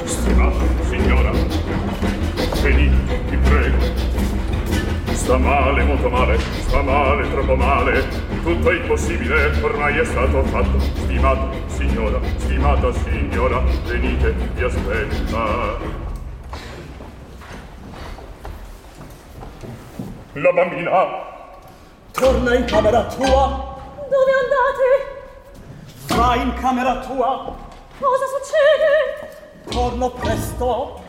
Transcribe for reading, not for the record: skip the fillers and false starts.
Stimata signora, venite, vi prego. Sta male, molto male, sta male, troppo male. Tutto è impossibile, ormai è stato fatto. Stimata signora, venite, vi aspetta. La bambina torna in camera tua. Dove andate? Va in camera tua. Cosa succede? Torno presto.